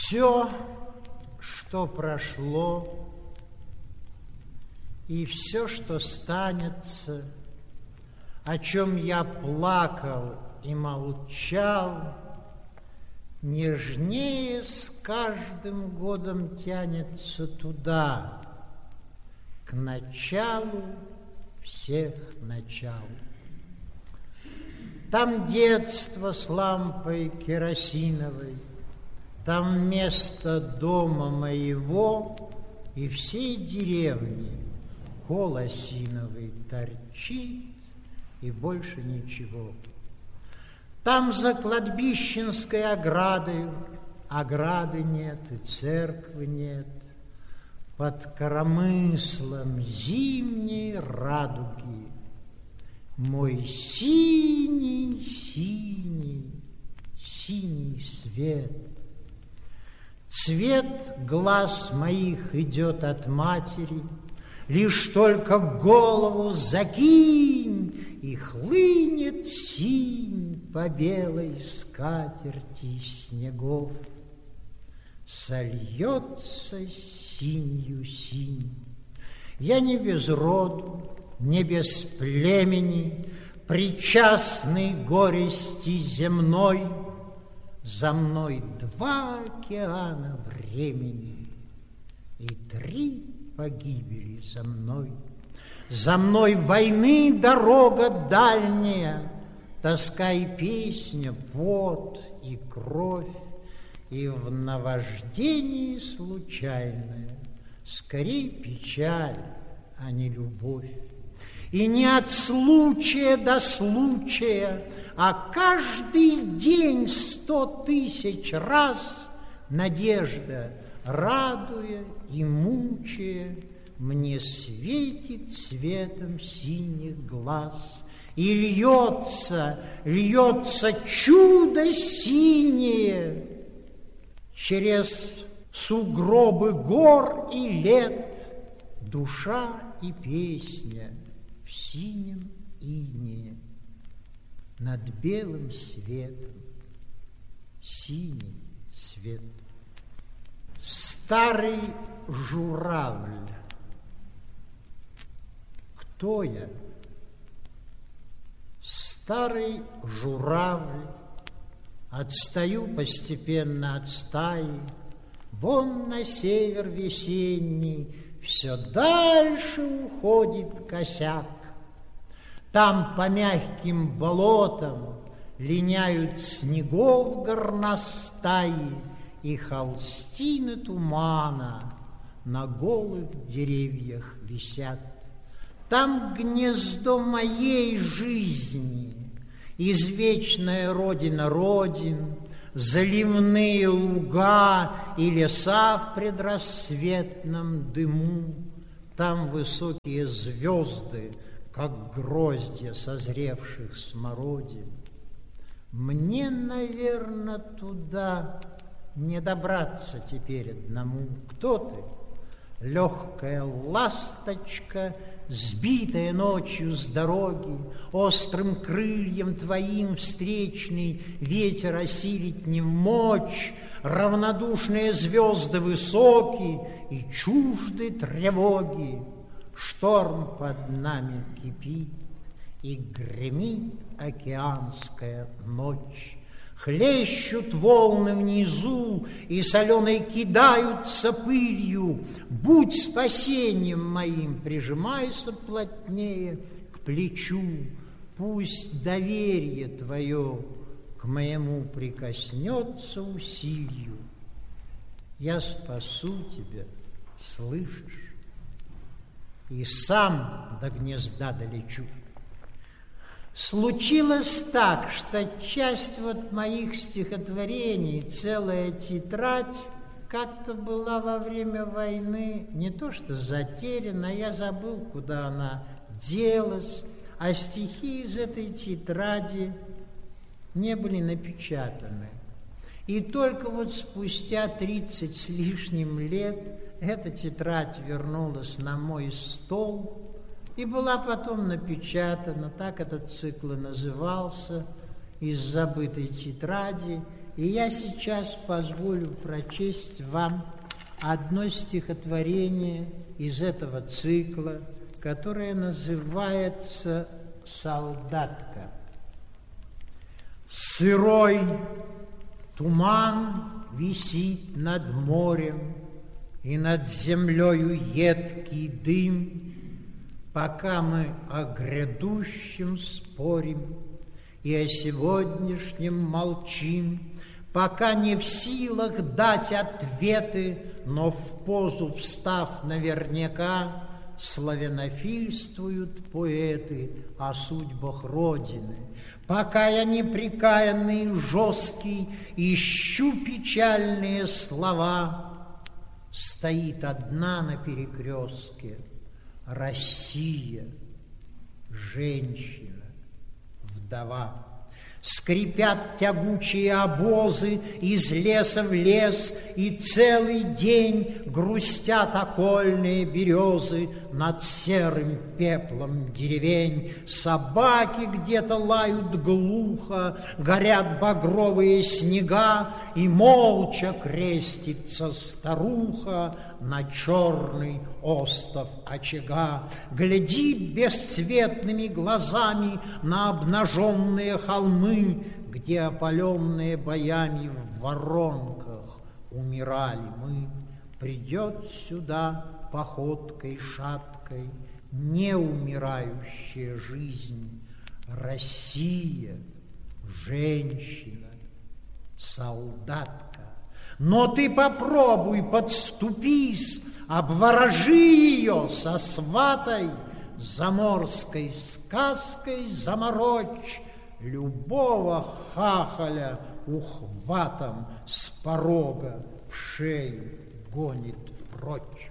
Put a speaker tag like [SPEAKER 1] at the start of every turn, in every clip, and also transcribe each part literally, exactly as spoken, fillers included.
[SPEAKER 1] Все, что прошло, и все, что станется, о чем я плакал и молчал, нежнее с каждым годом тянется туда, к началу всех начал. Там детство с лампой керосиновой, там место дома моего и всей деревни, кол осиновый торчит, и больше ничего. Там за кладбищенской оградой ограды нет и церкви нет, под коромыслом зимней радуги мой синий, синий, синий свет. Цвет глаз моих идет от матери, лишь только голову закинь, и хлынет синь по белой скатерти снегов. Сольется синью синь. Я не без роду, не без племени, причастный горести земной. За мной два океана времени и три погибели за мной. За мной войны дорога дальняя, тоска и песня, пот и кровь, и в наваждении случайное скорей печаль, а не любовь. И не от случая до случая, а каждый день сто тысяч раз надежда, радуя и мучая, мне светит светом синих глаз. И льется, льется чудо синее через сугробы гор и лет, душа и песня в синем инее, над белым светом синий свет. Старый журавль. Кто я? Старый журавль. Отстаю постепенно от стаи, вон на север весенний все дальше уходит косяк. Там по мягким болотам линяют снегов горностаи, и холстины тумана на голых деревьях висят. Там гнездо моей жизни, извечная родина родин, заливные луга и леса в предрассветном дыму. Там высокие звезды, как гроздья созревших смородин. Мне, наверное, туда не добраться теперь одному. Кто ты? Легкая ласточка, сбитая ночью с дороги, острым крыльям твоим встречный ветер осилить не в мочь, равнодушные звезды высокие и чужды тревоги. Шторм под нами кипит, и гремит океанская ночь. Хлещут волны внизу, и соленой кидаются пылью. Будь спасением моим, прижимайся плотнее к плечу. Пусть доверие твое к моему прикоснется усилию. Я спасу тебя, слышишь? И сам до гнезда долечу. Случилось так, что часть вот моих стихотворений, целая тетрадь, как-то была во время войны не то что затеряна, я забыл, куда она делась, а стихи из этой тетради не были напечатаны. И только вот спустя тридцать с лишним лет эта тетрадь вернулась на мой стол и была потом напечатана. Так этот цикл и назывался, «Из забытой тетради». И я сейчас позволю прочесть вам одно стихотворение из этого цикла, которое называется «Солдатка». Сырой туман висит над морем, и над землею едкий дым, пока мы о грядущем спорим и о сегодняшнем молчим, пока не в силах дать ответы, но в позу встав наверняка, славянофильствуют поэты о судьбах Родины. Пока я непрекаянный и жесткий ищу печальные слова, стоит одна на перекрестке Россия, женщина, вдова. Скрипят тягучие обозы из леса в лес, и целый день грустят окольные березы над серым пеплом деревень. Собаки где-то лают глухо, горят багровые снега, и молча крестится старуха на черный остов очага, глядит бесцветными глазами на обнаженные холмы, где, опаленные боями в воронках, умирали мы. Придет сюда походкой шаткой неумирающая жизнь, Россия, женщина, солдатка. Но ты попробуй, подступись, обворожи ее, сосватай, заморской сказкой заморочь, любого хахаля ухватом с порога в шею гонит прочь.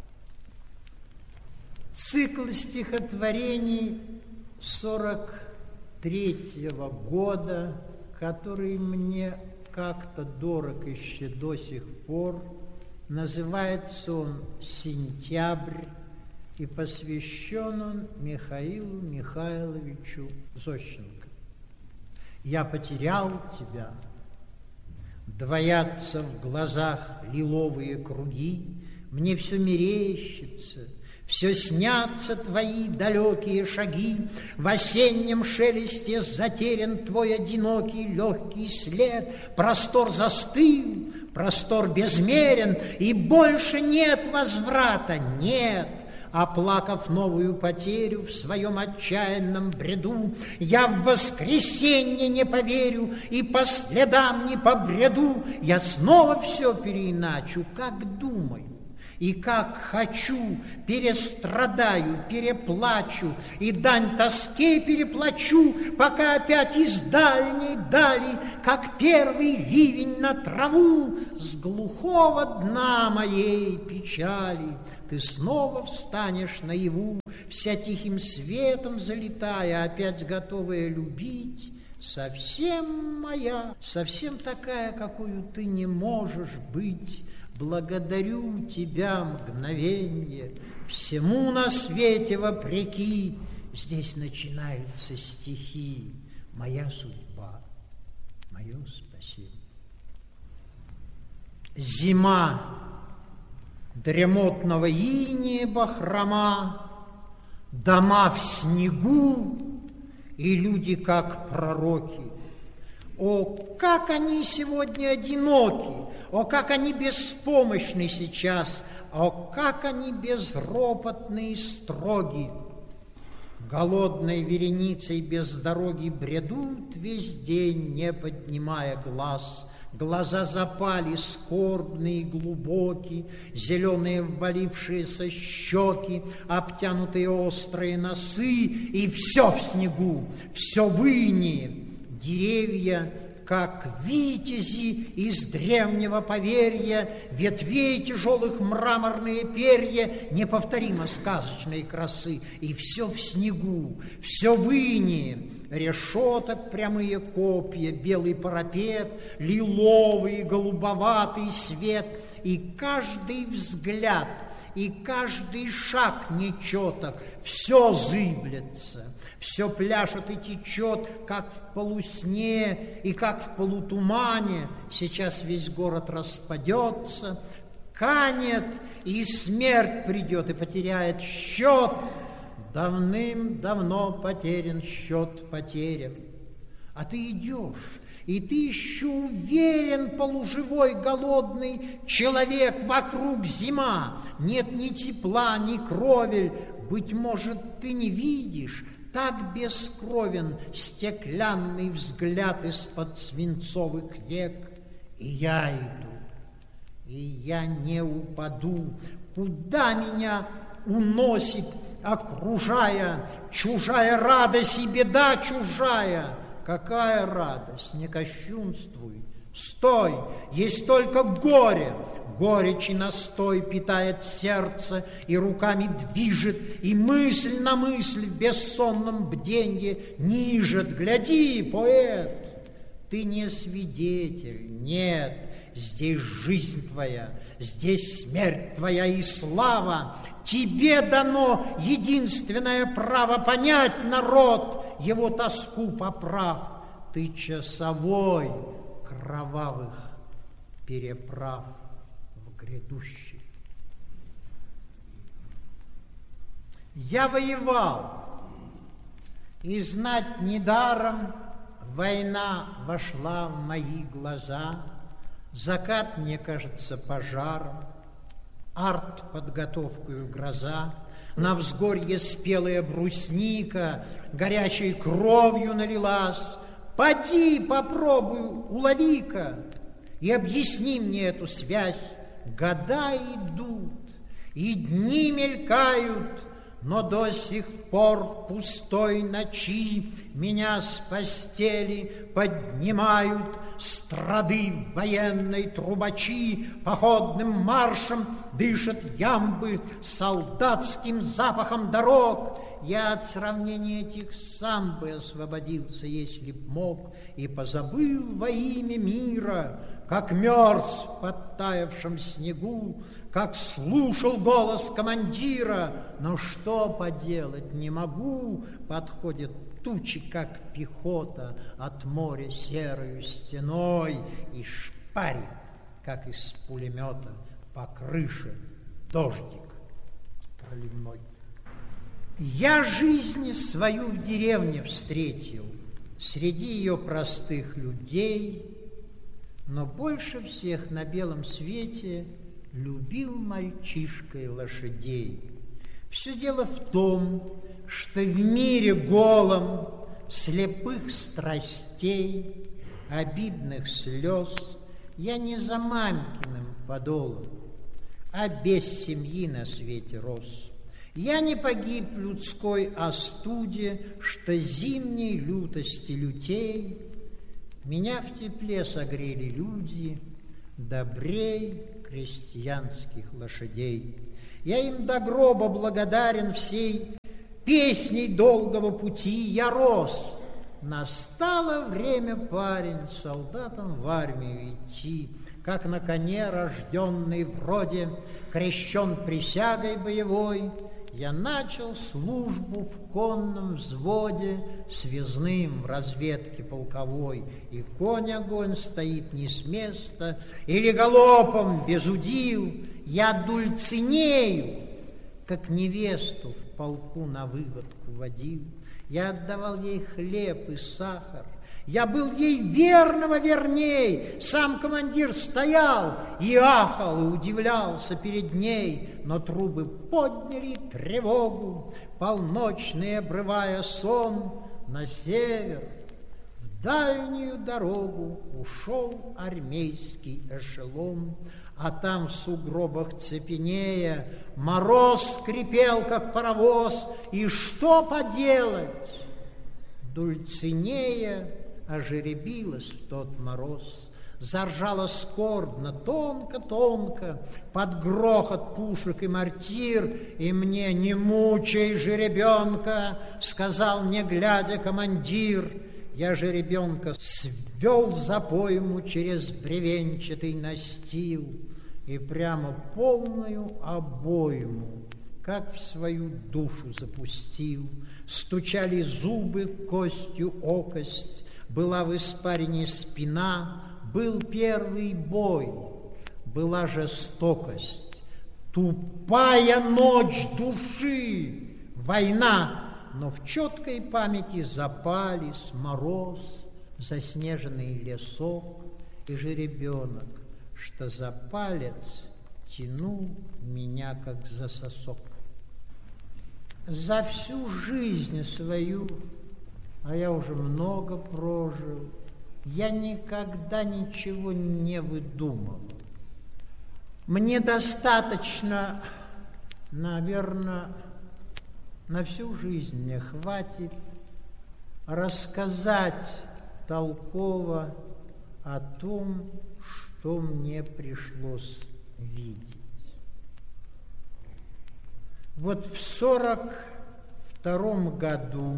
[SPEAKER 1] Цикл стихотворений сорок третьего года, который мне как-то дорог еще до сих пор, называется он «Сентябрь», и посвящен он Михаилу Михайловичу Зощенко. Я потерял тебя, двоятся в глазах лиловые круги, мне все мерещится, все снятся твои далекие шаги, в осеннем шелесте затерян твой одинокий легкий след, простор застыл, простор безмерен, и больше нет возврата, нет. Оплакав новую потерю в своем отчаянном бреду, я в воскресенье не поверю и по следам не побреду, я снова все переиначу, как думаю. И как хочу, перестрадаю, переплачу, и дань тоске переплачу, пока опять из дальней дали, как первый ливень на траву, с глухого дна моей печали ты снова встанешь наяву, вся тихим светом залетая, опять готовая любить, совсем моя, совсем такая, какую ты не можешь быть. Благодарю тебя, мгновенье, всему на свете вопреки. Здесь начинаются стихи, моя судьба, мое спасение. Зима дремотного инея бахрома, дома в снегу и люди как пророки. О, как они сегодня одиноки! О, как они беспомощны сейчас! О, как они безропотны и строги! Голодной вереницей без дороги бредут весь день, не поднимая глаз. Глаза запали, скорбные и глубокие, зеленые ввалившиеся щеки, обтянутые острые носы, и все в снегу, все в инее. Деревья, как витязи из древнего поверья, ветвей тяжелых мраморные перья неповторимо сказочной красы, и все в снегу, все в инее. Решеток прямые копья, белый парапет, лиловый, голубоватый свет, и каждый взгляд, и каждый шаг нечеток, все зыблется, все пляшет и течет, как в полусне и как в полутумане. Сейчас весь город распадется, канет, и смерть придет и потеряет счет. Давным-давно потерян счет потерям. А ты идешь, и ты еще уверен, полуживой, голодный человек, вокруг зима, нет ни тепла, ни кровель. Быть может, ты не видишь, так бескровен стеклянный взгляд из-под свинцовых век. И я иду, и я не упаду, куда меня уносит, окружая, чужая радость и беда чужая. Какая радость, не кощунствуй, стой, есть только горе. Горечь и настой питает сердце, и руками движет, и мысль на мысль в бессонном бденье нижет. Гляди, поэт, ты не свидетель, нет, здесь жизнь твоя, здесь смерть твоя и слава. Тебе дано единственное право понять народ, его тоску поправ. Ты часовой кровавых переправ в грядущий. Я воевал, и знать недаром война вошла в мои глаза. Закат, мне кажется, пожаром, арт-подготовкою гроза. На взгорье спелая брусника горячей кровью налилась. Поди, попробуй, улови-ка и объясни мне эту связь. Года идут, и дни мелькают, но до сих пор в пустой ночи меня с постели поднимают страды военной трубачи. Походным маршем дышат ямбы солдатским запахом дорог. Я от сравнения этих сам бы освободился, если б мог, и позабыл во имя мира, как мерз в подтаявшем снегу, как слушал голос командира. Но что поделать не могу, подходят тучи, как пехота, от моря серою стеной, и шпарит, как из пулемета, по крыше дождик проливной. Я жизнь свою в деревне встретил, среди ее простых людей, но больше всех на белом свете любил мальчишкой лошадей. Все дело в том, что в мире голом слепых страстей, обидных слез я не за мамкиным подолом, а без семьи на свете рос. Я не погиб в людской остуде, что зимней лютости лютей. Меня в тепле согрели люди, добрей крестьянских лошадей. Я им до гроба благодарен всей песней долгого пути. Я рос, настало время, парень, солдатам в армию идти, как на коне рожденный вроде, крещен присягой боевой. Я начал службу в конном взводе, связным в разведке полковой, и конь огонь стоит не с места, или галопом без удил. Я Дульцинею, как невесту в полку на выводку водил. Я отдавал ей хлеб и сахар, я был ей верного верней. Сам командир стоял и ахал, и удивлялся перед ней. Но трубы подняли тревогу, полночные обрывая сон. На север, в дальнюю дорогу ушел армейский эшелон. А там в сугробах цепенея мороз скрипел, как паровоз. И что поделать? Дульцинея ожеребилась в тот мороз, заржала скорбно, тонко-тонко, под грохот пушек и мортир. И мне: не мучай жеребенка, сказал мне, глядя, командир. Я жеребенка свел за пойму через бревенчатый настил, и прямо полную обойму, как в свою душу запустил. Стучали зубы, костью о кость, была в испарине спина, был первый бой, была жестокость, тупая ночь души, война. Но в четкой памяти запались мороз, заснеженный лесок и жеребенок, что за палец тянул меня, как за сосок. За всю жизнь свою, а я уже много прожил, я никогда ничего не выдумывал. Мне достаточно, наверное, на всю жизнь мне хватит рассказать толково о том, что мне пришлось видеть. Вот в сорок втором году,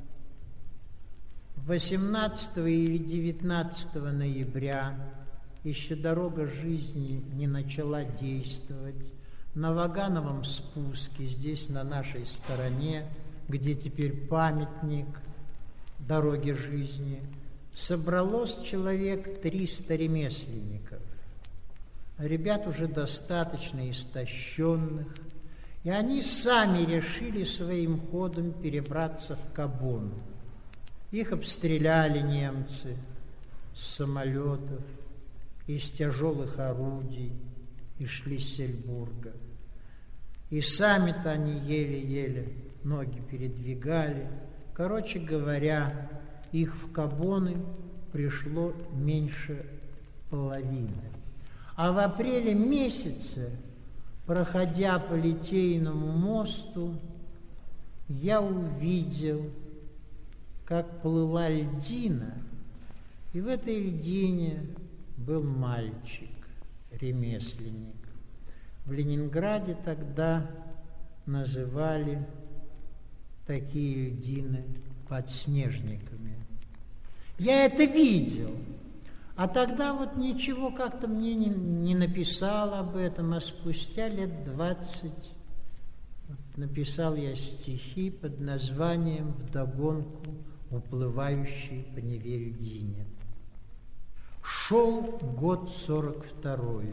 [SPEAKER 1] восемнадцатого или девятнадцатого ноября, еще дорога жизни не начала действовать, на Вагановом спуске, здесь на нашей стороне, где теперь памятник дороги жизни, собралось человек триста ремесленников. Ребят уже достаточно истощенных, и они сами решили своим ходом перебраться в Кабону. Их обстреляли немцы с самолетов, из тяжелых орудий, из Шлиссельбурга. И сами-то они еле-еле ноги передвигали. Короче говоря, их в Кабоны пришло меньше половины. А в апреле месяце, проходя по Литейному мосту, я увидел, как плыла льдина, и в этой льдине был мальчик, ремесленник. В Ленинграде тогда называли такие льдины подснежниками. Я это видел, а тогда вот ничего как-то мне не, не написал об этом, а спустя лет двадцать вот, написал я стихи под названием «Вдогонку уплывающей по Неве льдине». Шел год сорок второй.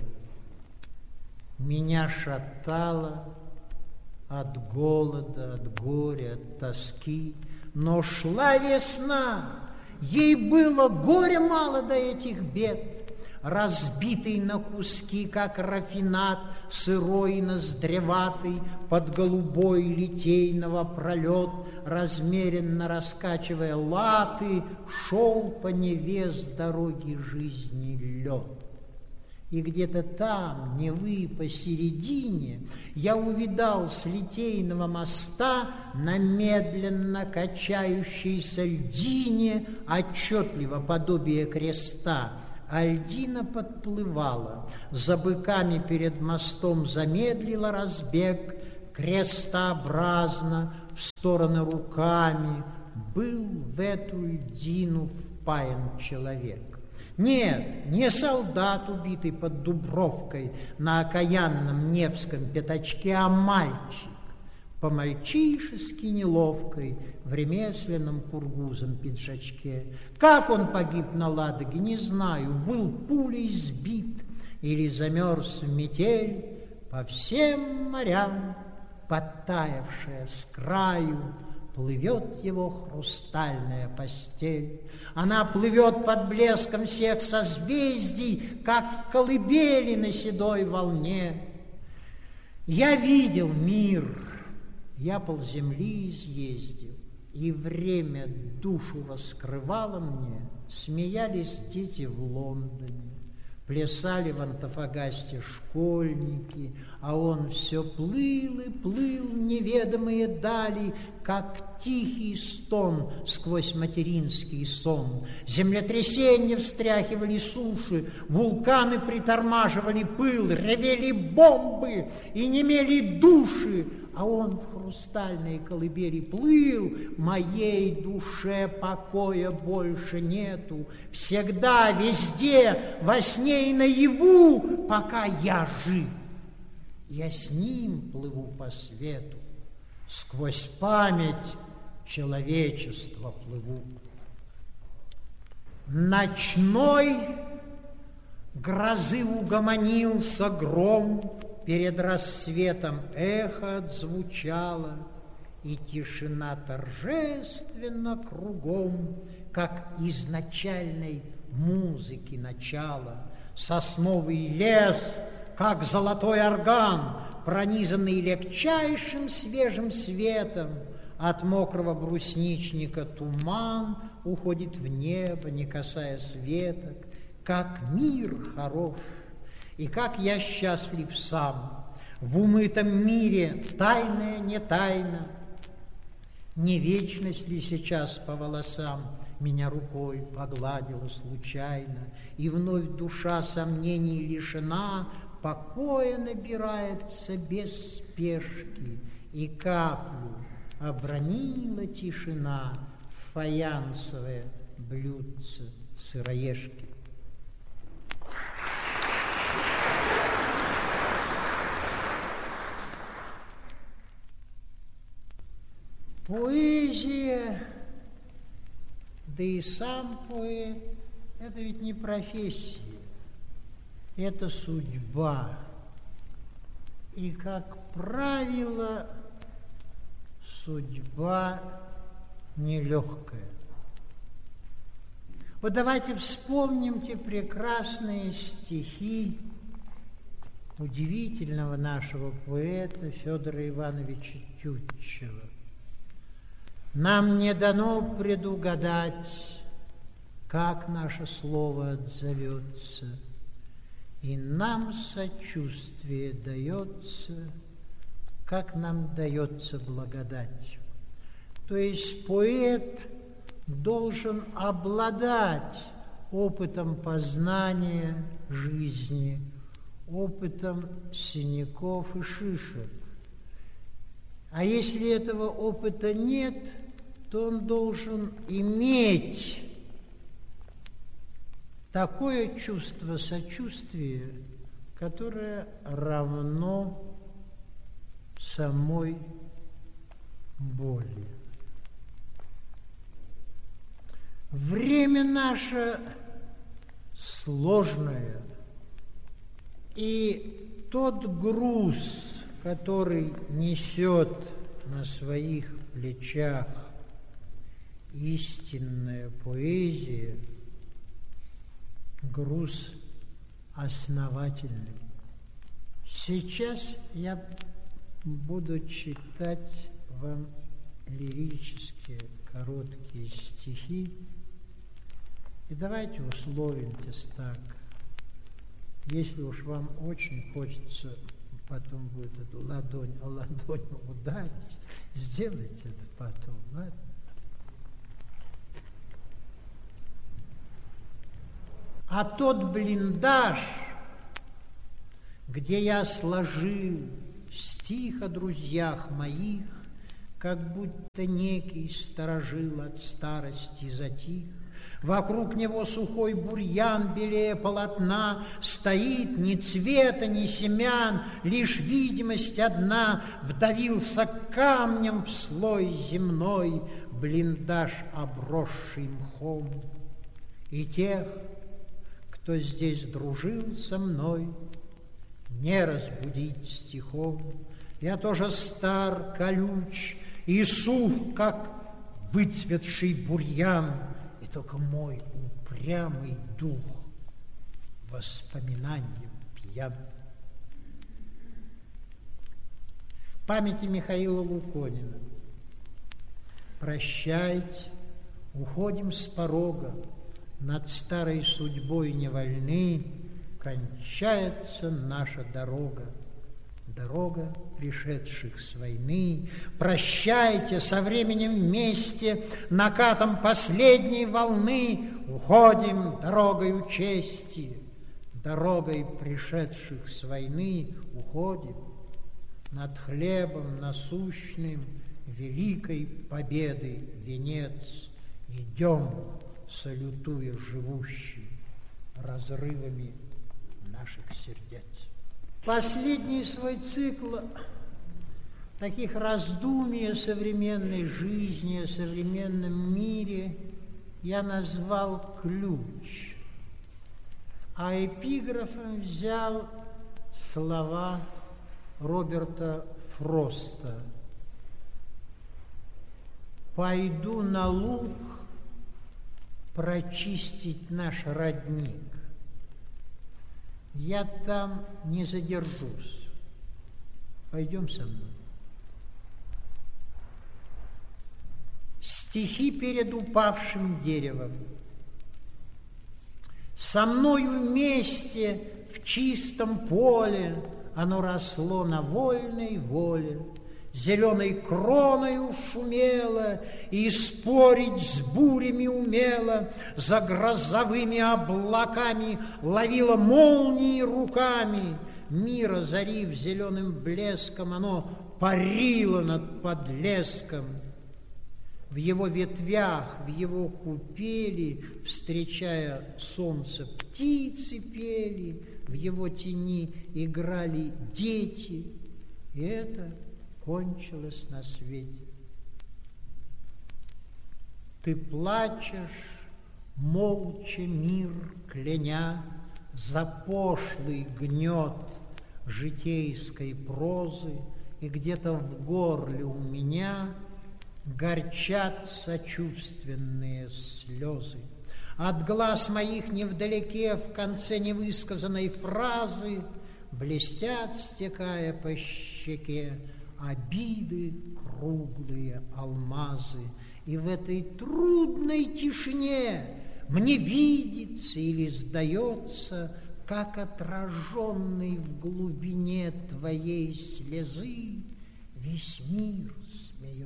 [SPEAKER 1] Меня шатало от голода, от горя, от тоски, но шла весна, ей было горя мало до этих бед. Разбитый на куски, как рафинат, сырой и ноздреватый, под голубой литейного пролет, размеренно раскачивая латы, шел по Неве с дороги жизни лед. И где-то там, Невы посередине, я увидал с Литейного моста на медленно качающейся льдине отчетливо подобие креста. А льдина подплывала, за быками перед мостом замедлила разбег, крестообразно, в стороны руками, был в эту льдину впаян человек. Нет, не солдат, убитый под Дубровкой на окаянном Невском пятачке, а мальчик, по-мальчишески неловкой, в ремесленном кургузом пиджачке. Как он погиб на Ладоге, не знаю, был пулей сбит или замерз в метель, по всем морям, подтаявшая с краю, плывет его хрустальная постель. Она плывет под блеском всех созвездий, как в колыбели на седой волне. Я видел мир, я полземли изъездил, и время душу раскрывало мне, смеялись дети в Лондоне, плясали в Антофагасте школьники, а он все плыл и плыл в неведомые дали, как тихий стон сквозь материнский сон. Землетрясения встряхивали суши, вулканы притормаживали пыл, ревели бомбы и немели души, а он в хрустальной колыбели плыл. Моей душе покоя больше нету, всегда, везде, во сне и наяву, пока я жив. Я с ним плыву по свету, сквозь память человечества плыву. Ночной грозы угомонился гром, перед рассветом эхо отзвучало, и тишина торжественно кругом, как изначальной музыки начало. Сосновый лес, как золотой орган, пронизанный легчайшим свежим светом, от мокрого брусничника туман уходит в небо, не касаясь веток. Как мир хорош, и как я счастлив сам, в умытом мире тайное не тайна. Не вечность ли сейчас по волосам меня рукой погладила случайно, и вновь душа сомнений лишена, покоя набирается без спешки, и каплю обронила тишина в фаянсовое блюдце сыроежки. Поэзия, да и сам поэт, это ведь не профессия, это судьба. И, как правило, судьба нелегкая. Вот давайте вспомним те прекрасные стихи удивительного нашего поэта Федора Ивановича Тютчева. Нам не дано предугадать, как наше слово отзовется, и нам сочувствие дается, как нам дается благодать. То есть поэт должен обладать опытом познания жизни, опытом синяков и шишек. А если этого опыта нет, то он должен иметь такое чувство сочувствия, которое равно самой боли. Время наше сложное, и тот груз, который несет на своих плечах истинная поэзия, груз основательный. Сейчас я буду читать вам лирические короткие стихи. И давайте условимся так. Если уж вам очень хочется, потом будет эту ладонь о ладонь ударить, сделайте это потом, ладно? А тот блиндаж, где я сложил стих о друзьях моих, как будто некий сторожил от старости затих, вокруг него сухой бурьян белее полотна, стоит ни цвета, ни семян, лишь видимость одна, вдавился камнем в слой земной блиндаж, обросший мхом. И тех, кто здесь дружил со мной, не разбудить стихом. Я тоже стар, колюч и сух, как выцветший бурьян, и только мой упрямый дух воспоминанием пьян. Памяти Михаила Луконина. Прощайте, уходим с порога, над старой судьбой не вольны, кончается наша дорога. дорога пришедших с войны. Прощайте, со временем вместе, накатом последней волны уходим дорогою чести, дорогой пришедших с войны уходим. Над хлебом насущным великой победы венец идем, салютуя живущим разрывами наших сердец. Последний свой цикл таких раздумий о современной жизни, о современном мире я назвал «Ключ», а эпиграфом взял слова Роберта Фроста: «Пойду на луг прочистить наш родник. Я там не задержусь. Пойдем со мной». Стихи перед упавшим деревом. Со мною вместе в чистом поле оно росло на вольной воле, зеленой кроною шумело и спорить с бурями умело, за грозовыми облаками ловило молнии руками. Мир озарив зеленым блеском, оно парило над подлеском. В его ветвях, в его купели, встречая солнце, птицы пели, в его тени играли дети, и это кончилось на свете. Ты плачешь, молча мир кляня, за пошлый гнет житейской прозы, и где-то в горле у меня горчат сочувственные слезы. От глаз моих невдалеке в конце невысказанной фразы блестят, стекая по щеке, обиды круглые алмазы. И в этой трудной тишине мне видится или сдается, как отраженный в глубине твоей слезы весь мир смеется.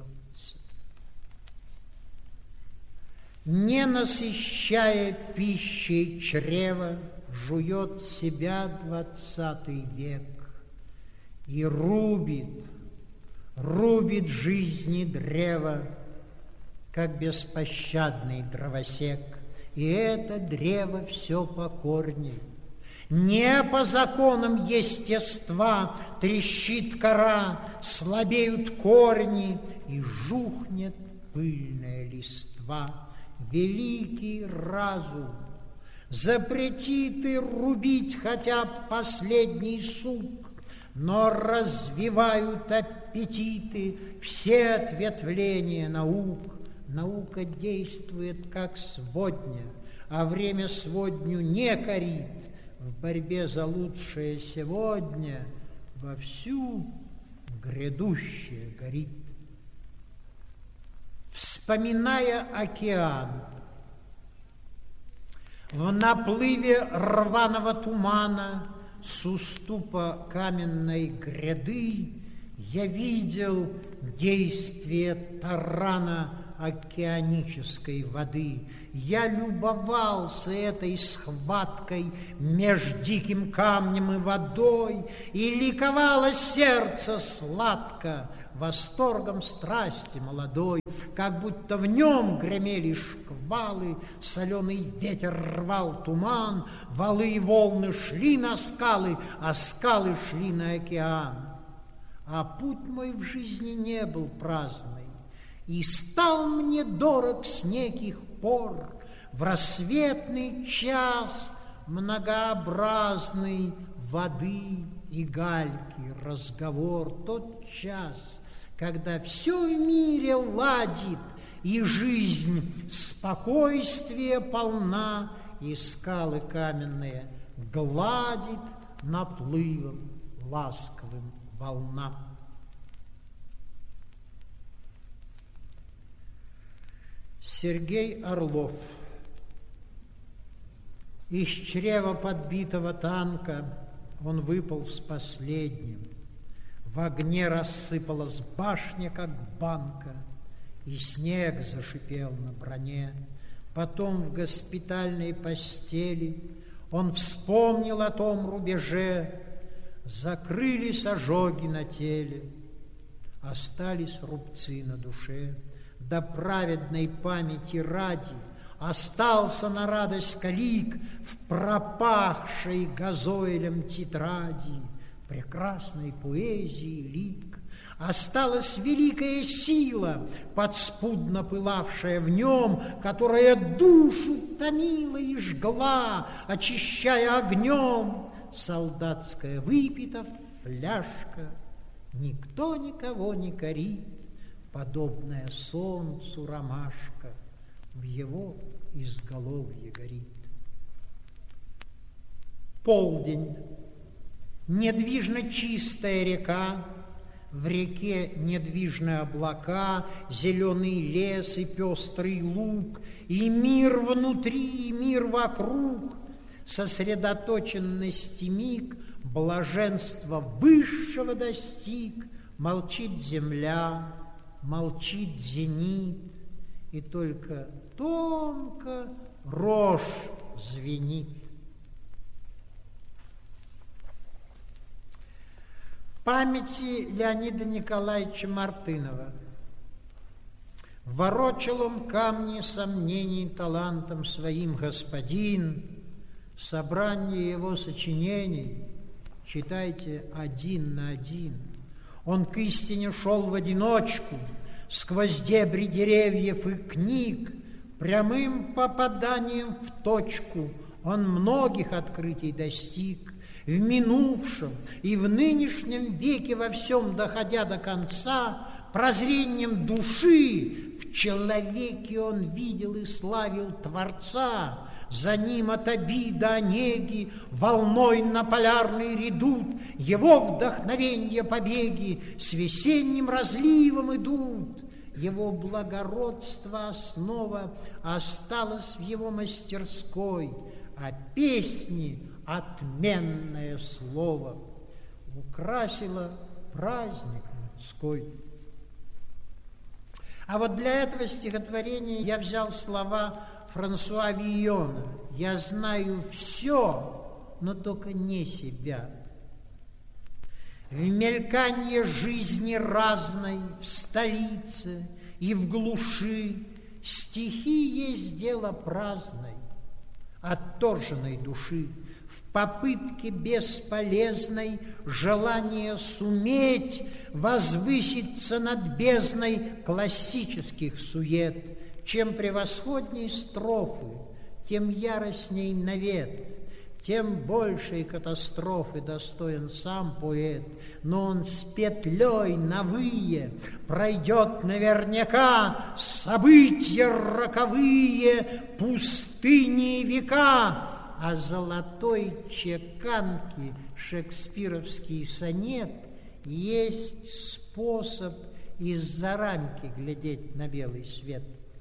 [SPEAKER 1] Не насыщая пищей чрева, жует себя двадцатый век и рубит, рубит жизни древо, как беспощадный дровосек. И это древо все покорней. Не по законам естества трещит кора, слабеют корни и жухнет пыльная листва. Великий разум запретит и рубить хотя бы последний сук, но развивают аппетиты все ответвления наук. Наука действует как сводня, а время сводню не корит. В борьбе за лучшее сегодня вовсю грядущее горит. Вспоминая океан, в наплыве рваного тумана с уступа каменной гряды я видел действие тарана океанической воды. Я любовался этой схваткой меж диким камнем и водой, и ликовало сердце сладко восторгом страсти молодой, как будто в нем гремели шквалы, соленый ветер рвал туман, валы и волны шли на скалы, а скалы шли на океан. А путь мой в жизни не был праздный, и стал мне дорог с неких пор в рассветный час многообразный воды и гальки разговор, тот час, когда все в мире ладит, и жизнь спокойствия полна, и скалы каменные гладит наплывом ласковым волна. Сергей Орлов. Из чрева подбитого танка он выполз последним. В огне рассыпалась башня, как банка, и снег зашипел на броне. Потом в госпитальной постели он вспомнил о том рубеже. Закрылись ожоги на теле, остались рубцы на душе. Да праведной памяти ради остался на радость калик в пропахшей газоилем тетради прекрасной поэзии лик. Осталась великая сила, подспудно пылавшая в нем, которая душу томила и жгла, очищая огнем. Солдатская выпита фляжка, никто никого не корит, подобная солнцу ромашка в его изголовье горит. Полдень. Недвижно чистая река, в реке недвижны облака, зеленый лес и пестрый луг, и мир внутри, и мир вокруг. Сосредоточенности миг, блаженства высшего достиг, молчит земля, молчит зенит, и только тонко рожь звенит. Памяти Леонида Николаевича Мартынова. Ворочал он камни сомнений талантом своим господин. Собрание его сочинений читайте один на один. Он к истине шел в одиночку, сквозь дебри деревьев и книг, прямым попаданием в точку он многих открытий достиг. В минувшем и в нынешнем веке во всем доходя до конца, прозрением души в человеке он видел и славил Творца. За ним от обиды онеги волной на полярный редут, его вдохновенье побеги с весенним разливом идут. Его благородство основа осталась в его мастерской, а песни отменное слово украсило праздник людской. А вот для этого стихотворения я взял слова Франсуа Вийона: «Я знаю все, но только не себя». В мельканье жизни разной, в столице и в глуши стихи есть дело праздной, отторженной души. В попытке бесполезной желание суметь возвыситься над бездной классических сует. Чем превосходней строфы, тем яростней навет, тем большей катастрофы достоин сам поэт. Но он с петлей навые пройдет наверняка события роковые, пустыни и века. А золотой чеканки шекспировский сонет есть способ из-за рамки глядеть на белый свет.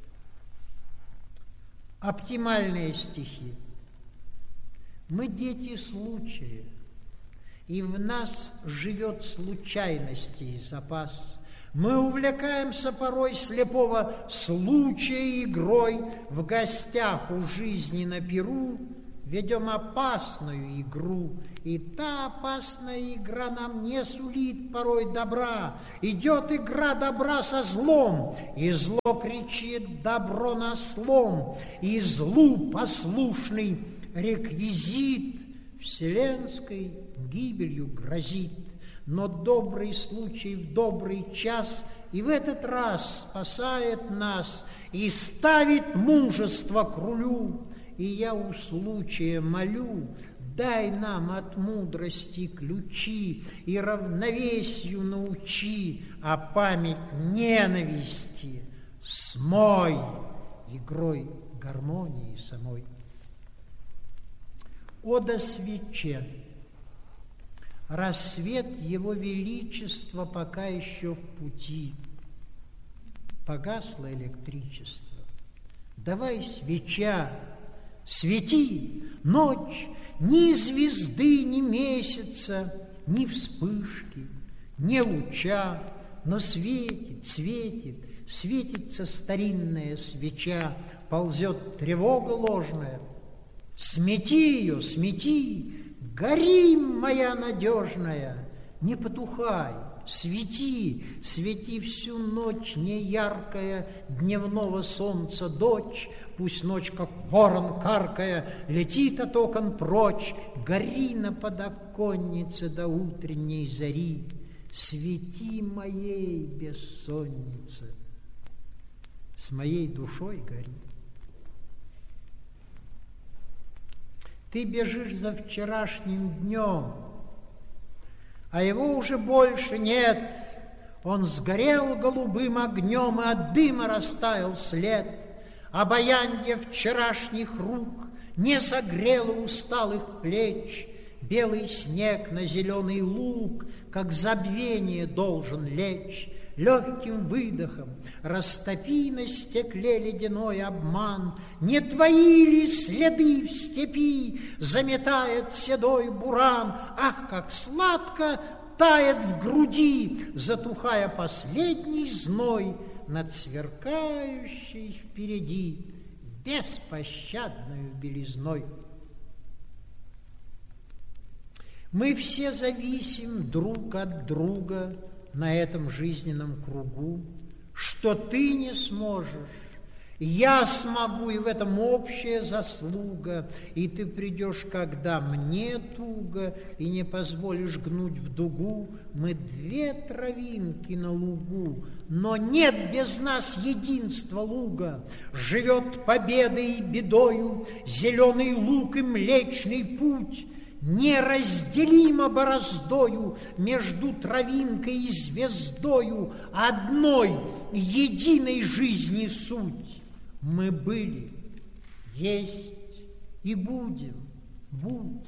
[SPEAKER 1] Оптимальные стихи. Мы дети случая, и в нас живет случайностей запас. Мы увлекаемся порой слепого случая игрой, в гостях у жизни на пиру ведем опасную игру, и та опасная игра нам не сулит порой добра. Идет игра добра со злом, и зло кричит добро на слом, и злу послушный реквизит вселенской гибелью грозит. Но добрый случай в добрый час и в этот раз спасает нас и ставит мужество к рулю. И я у случая молю: дай нам от мудрости ключи и равновесию научи, а память ненависти смой игрой гармонии самой. Ода свече. Рассвет его величества пока еще в пути. Погасло электричество. Давай, свеча, свети, ночь, ни звезды, ни месяца, ни вспышки, не луча, но светит, светит, светится старинная свеча, ползет тревога ложная. Смети ее, смети, гори, моя надежная, не потухай, свети, свети всю ночь, неяркая дневного солнца дочь, пусть ночь, как ворон каркая, летит от окон прочь, гори на подоконнице до утренней зари, свети моей бессоннице, с моей душой гори. Ты бежишь за вчерашним днем, а его уже больше нет. Он сгорел голубым огнем, и от дыма растаял след. Обаянье вчерашних рук не согрело усталых плеч. Белый снег на зеленый луг, как забвение, должен лечь. Легким выдохом растопи на стекле ледяной обман. Не твои ли следы в степи заметает седой буран? Ах, как сладко тает в груди, затухая последний зной над сверкающей впереди беспощадной белизной. Мы все зависим друг от друга на этом жизненном кругу. Что ты не сможешь, я смогу, и в этом общая заслуга. И ты придешь, когда мне туго, и не позволишь гнуть в дугу. Мы две травинки на лугу, но нет без нас единства луга. Живет победой и бедою зеленый луг и Млечный Путь. Неразделимо бороздою между травинкой и звездою одной единой жизни суть. Мы были, есть и будем, будь.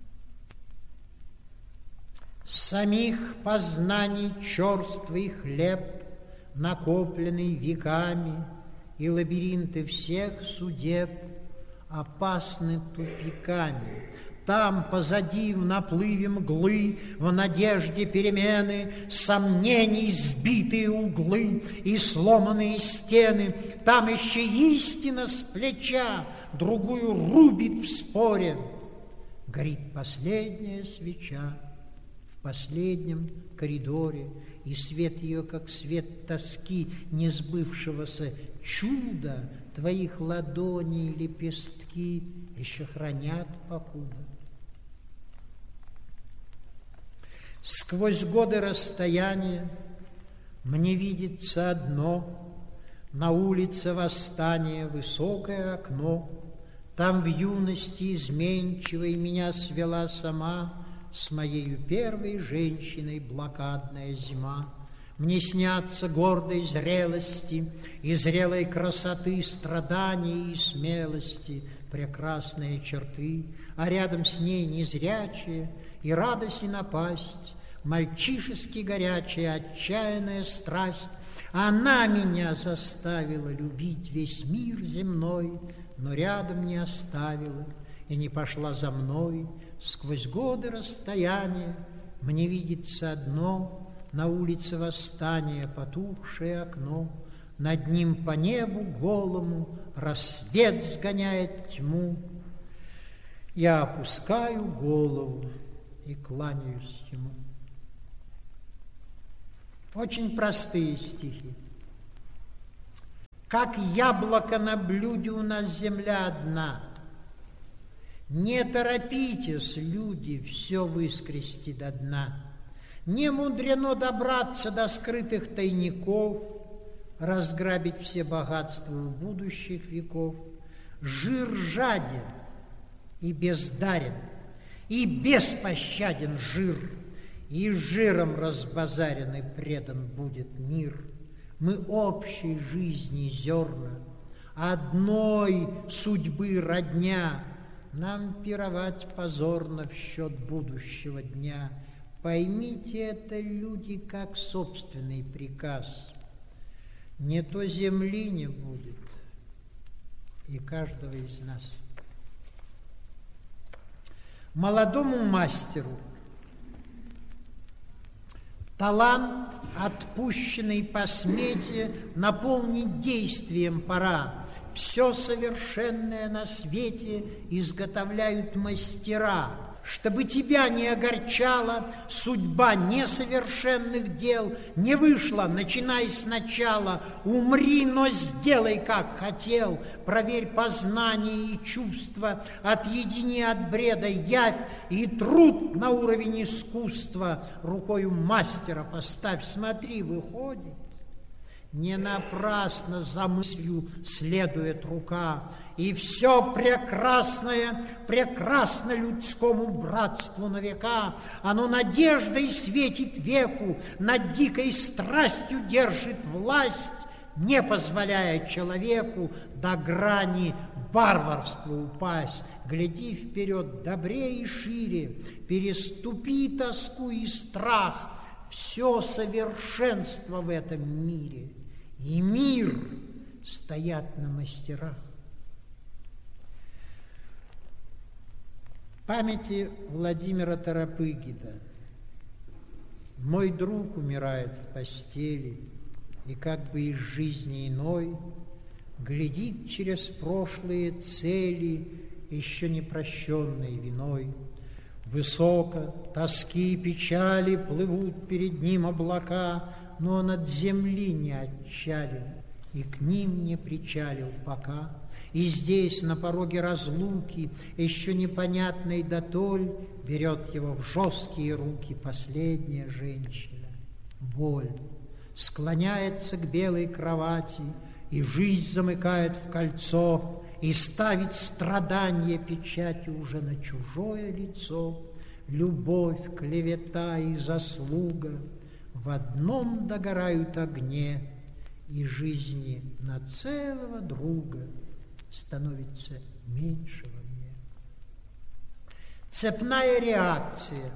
[SPEAKER 1] Самих познаний черствый хлеб, накопленный веками, и лабиринты всех судеб опасны тупиками. Там позади в наплыве мглы, в надежде перемены, сомнений сбитые углы и сломанные стены. Там еще истина с плеча другую рубит в споре. Горит последняя свеча в последнем коридоре, и свет ее, как свет тоски несбывшегося чуда, твоих ладоней лепестки еще хранят покуда. Сквозь годы расстояния мне видится одно: на улице восстания высокое окно. Там в юности изменчивой меня свела сама с моею первой женщиной блокадная зима. Мне снятся гордой зрелости и зрелой красоты, страданий и смелости прекрасные черты, а рядом с ней незрячие и радость и напасть, мальчишески горячая отчаянная страсть. Она меня заставила любить весь мир земной, но рядом не оставила и не пошла за мной. Сквозь годы расстояния мне видится одно: на улице восстания потухшее окно, над ним по небу голому рассвет сгоняет тьму. Я опускаю голову и кланяюсь ему. Очень простые стихи. Как яблоко на блюде у нас земля одна. Не торопитесь, люди, все выскрести до дна. Не мудрено добраться до скрытых тайников, разграбить все богатства будущих веков. Жир жаден и бездарен, и беспощаден жир, и жиром разбазарен и предан будет мир. Мы общей жизни зерна, одной судьбы родня, нам пировать позорно в счет будущего дня. Поймите это, люди, как собственный приказ. Не то земли не будет и каждого из нас. Молодому мастеру Талант, отпущенный по смете, наполнить действием пора. Все совершенное на свете изготовляют мастера. Чтобы тебя не огорчала судьба несовершенных дел, не вышла, начинай сначала, умри, но сделай, как хотел. Проверь познание и чувства, отъедини от бреда явь и труд на уровень искусства. Рукою мастера поставь, смотри, выходит. Не напрасно за мыслью следует рука, и все прекрасное, прекрасно людскому братству на века. Оно надеждой светит веку, над дикой страстью держит власть, не позволяя человеку до грани варварства упасть. Гляди вперед, добрее и шире, переступи тоску и страх. Все совершенство в этом мире, и мир стоят на мастерах. В памяти Владимира Торопыгина. Мой друг умирает в постели, и как бы из жизни иной глядит через прошлые цели, еще не прощенной виной. Высоко тоски и печали плывут перед ним облака, но он от земли не отчалил и к ним не причалил пока. И здесь, на пороге разлуки, еще непонятной дотоль, берет его в жесткие руки последняя женщина. Боль склоняется к белой кровати, и жизнь замыкает в кольцо, и ставит страдания печатью уже на чужое лицо. Любовь, клевета и заслуга в одном догорают огне, и жизни на целого друга становится меньше во мне. Цепная реакция.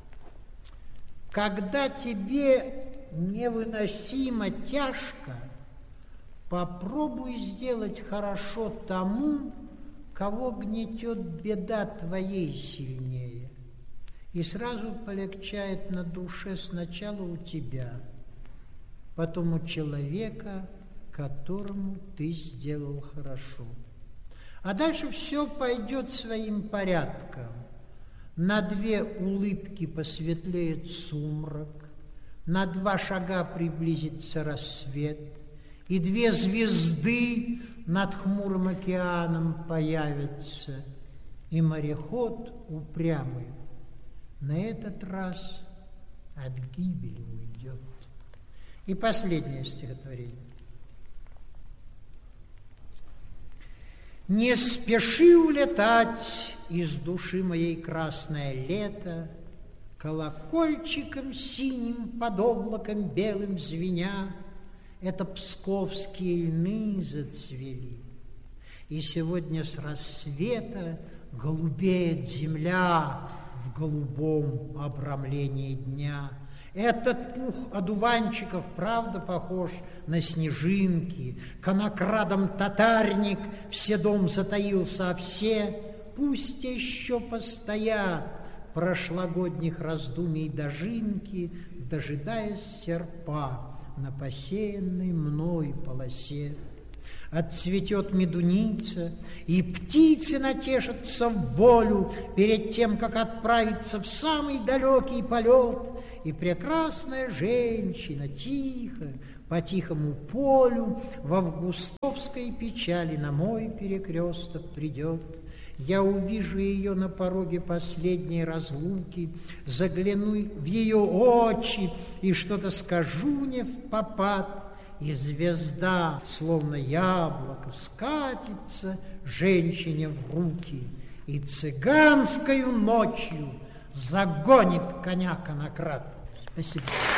[SPEAKER 1] Когда тебе невыносимо тяжко, попробуй сделать хорошо тому, кого гнетет беда твоей сильнее. И сразу полегчает на душе сначала у тебя, потом у человека, которому ты сделал хорошо. А дальше все пойдет своим порядком. На две улыбки посветлеет сумрак, на два шага приблизится рассвет, и две звезды над хмурым океаном появятся, и мореход упрямый на этот раз от гибели уйдет. И последнее стихотворение. Не спеши улетать из души моей красное лето, колокольчиком синим под облаком белым звеня. Это псковские льны зацвели, и сегодня с рассвета голубеет земля в голубом обрамлении дня. Этот пух одуванчиков, правда, похож на снежинки. Конокрадом татарник в седом затаился, а все пусть еще постоят прошлогодних раздумий дожинки, дожидаясь серпа на посеянной мной полосе. Отцветет медуница, и птицы натешатся в волю перед тем, как отправиться в самый далекий полет. И прекрасная женщина тихо, по тихому полю в августовской печали на мой перекресток придет. Я увижу ее на пороге последней разлуки, загляну в ее очи и что-то скажу не впопад, и звезда, словно яблоко, скатится женщине в руки и цыганскою ночью загонит коня конокрад. Спасибо.